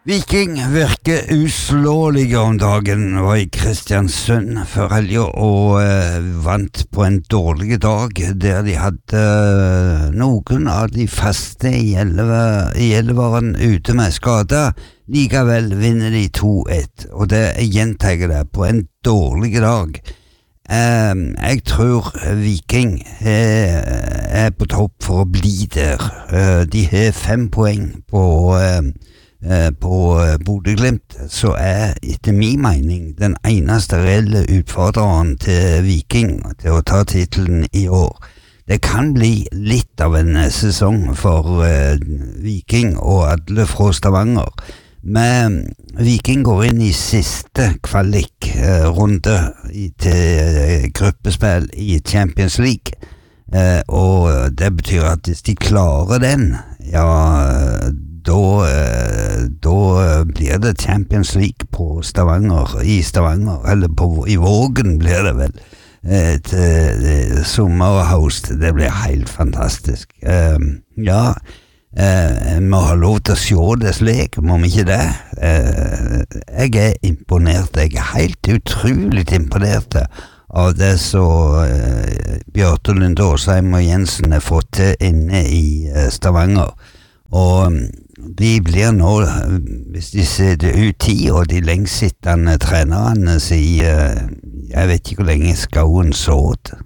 Viking virker uslåelige om dagen, var i Kristiansund før helga og vant på en dårlig dag der de hadde noen av de faste i elveren ute med skader. Likevel vinner de 2-1, og det gjentar jeg det på en dårlig dag. Jeg tror Viking er på topp for å bli der. De har 5 poeng på Bodø/Glimt, så etter min mening den eneste reelle utfordreren til Viking til å ta titelen i år. Det kan bli litt av en sesong for Viking og alle fra Stavanger, men Viking går inn i siste kvalikrunde til gruppespill i Champions League, og det betyr at hvis de klarer den, da blir det Champions League på Stavanger, i Stavanger, eller i Vågen blir det vel, til sommerhost. Det blir helt fantastisk. Vi må ha lov til å se det slik, må vi ikke det? Jeg er imponert, jeg er helt utrolig imponert av det som Bjarte Lunde Åsheim og Jensen har fått til inne i Stavanger. Og de blir nå, hvis de ser det ut 10, og de lengstsittende trenerne sier, jeg vet ikke hvor lenge Skauen sådd.